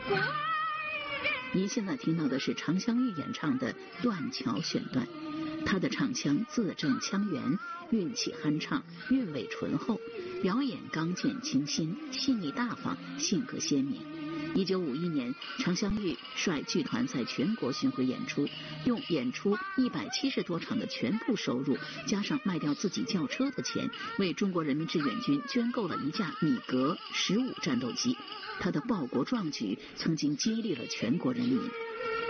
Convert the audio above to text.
您现在听到的是常香玉演唱的《断桥》选段，她的唱腔字正腔圆，韵气酣畅，韵味醇厚，表演刚健清新，细腻大方，性格鲜明。1951年，常香玉率剧团在全国巡回演出，用演出170多场的全部收入，加上卖掉自己轿车的钱，为中国人民志愿军捐购了一架米格15战斗机。他的报国壮举曾经激励了全国人民。